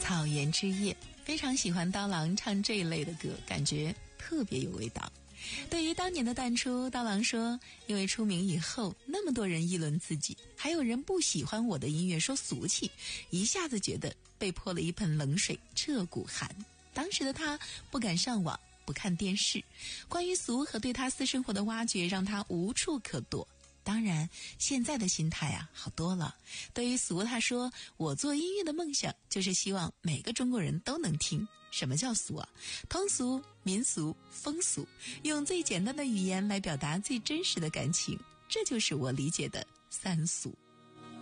草原之夜，非常喜欢刀郎唱这一类的歌，感觉特别有味道。对于当年的淡出，刀郎说，因为出名以后那么多人议论自己，还有人不喜欢我的音乐说俗气，一下子觉得被泼了一盆冷水，彻骨寒。当时的他不敢上网，不看电视，关于俗和对他私生活的挖掘让他无处可躲。当然现在的心态好多了。对于俗，他说，我做音乐的梦想就是希望每个中国人都能听。什么叫俗通俗、民俗、风俗，用最简单的语言来表达最真实的感情，这就是我理解的三俗。